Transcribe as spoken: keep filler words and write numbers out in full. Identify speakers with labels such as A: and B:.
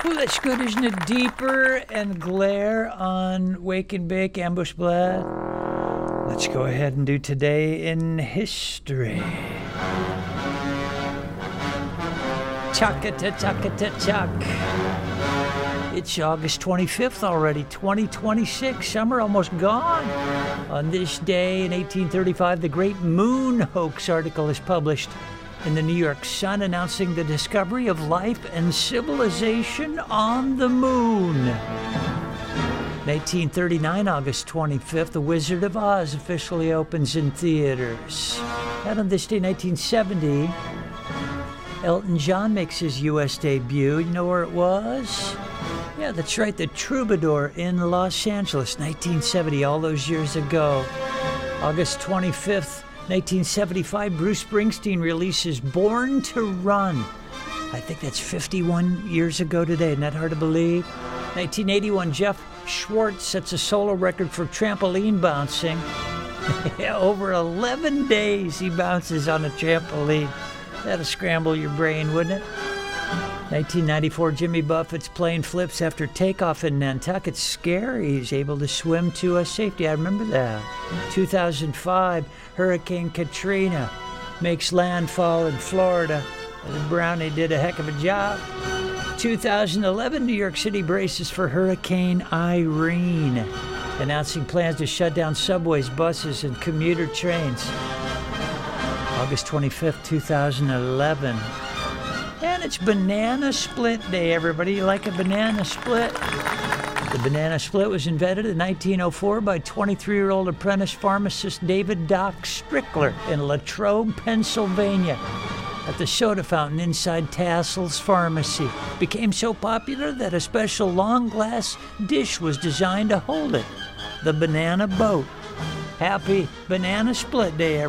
A: Ooh, that's good, isn't it? Deeper and glare on Wake and Bake Ambush Blast. Let's go ahead and do Today in History. Chuck-a-ta-chuck-a-ta-chuck. It's August twenty-fifth already, twenty twenty-six. Summer almost gone. On this day in eighteen thirty-five, the Great Moon Hoax article is published in the New York Sun announcing the discovery of life and civilization on the moon. In eighteen thirty-nine, August twenty-fifth, The Wizard of Oz officially opens in theaters. And on this day, nineteen seventy, Elton John makes his U S debut. You know where it was? Yeah, that's right, the Troubadour in Los Angeles, nineteen seventy, all those years ago. August twenty-fifth, nineteen seventy-five, Bruce Springsteen releases Born to Run. I think that's fifty-one years ago today. Isn't that hard to believe? nineteen eighty-one, Jeff Schwartz sets a solo record for trampoline bouncing. Over eleven days he bounces on a trampoline. That'll scramble your brain, wouldn't it? nineteen ninety-four, Jimmy Buffett's plane flips after takeoff in Nantucket. It's scary. He's able to swim to a safety. I remember that. two thousand five, Hurricane Katrina makes landfall in Florida. The Brownie did a heck of a job. two thousand eleven, New York City braces for Hurricane Irene, announcing plans to shut down subways, buses, and commuter trains. August twenty-fifth, two thousand eleven. And it's Banana Split Day, everybody. You like a banana split? The banana split was invented in nineteen oh four by twenty-three-year-old apprentice pharmacist David Doc Strickler in Latrobe, Pennsylvania, at the soda fountain inside Tassel's Pharmacy. It became so popular that a special long glass dish was designed to hold it. The Banana Boat. Happy Banana Split Day, everybody.